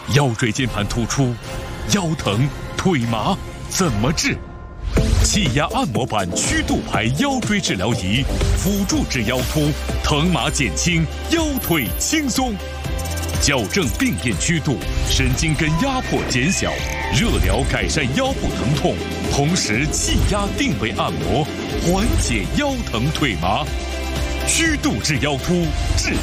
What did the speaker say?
腰椎间盘突出、腰疼、腿麻怎么治？气压按摩板曲度牌腰椎治疗仪，辅助治腰突，疼麻减轻，腰腿轻松。矫正病变曲度，神经根压迫减小，热疗改善腰部疼痛，同时气压定位按摩，缓解腰疼腿麻。曲度治腰突，治